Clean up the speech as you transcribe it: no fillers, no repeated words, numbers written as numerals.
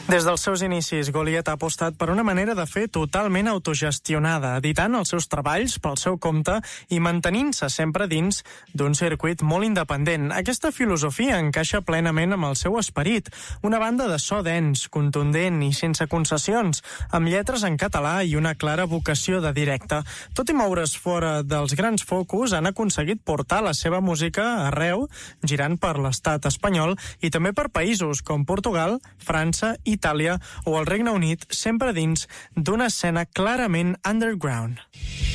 Des dels seus inicis, Goliat ha apostat per una manera de fer totalment autogestionada, editant els seus treballs pel seu compte i mantenint-se sempre dins d'un circuit molt independent. Aquesta filosofia encaixa plenament amb el seu esperit, una banda de so dens, contundent i sense concessions, amb lletres en català i una clara vocació de directe. Tot i moure's fora dels grans focus, han aconseguit portar la seva música arreu, girant per l'estat espanyol i també per països com Portugal, França, Itàlia o el Regne Unit, sempre dins d'una escena clarament underground.